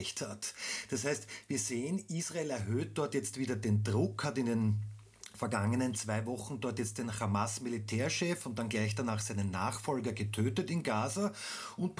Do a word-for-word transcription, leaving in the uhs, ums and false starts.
hat. Das heißt, wir sehen, Israel erhöht dort jetzt wieder den Druck, hat in den vergangenen zwei Wochen dort jetzt den Hamas-Militärchef und dann gleich danach seinen Nachfolger getötet in Gaza und